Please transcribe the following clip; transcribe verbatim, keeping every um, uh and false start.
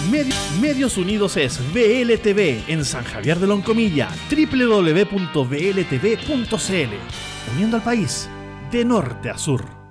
Medi- Medios Unidos es V L T V en San Javier de Loncomilla, doble u doble u doble u punto v l t v punto c l, uniendo al país de norte a sur.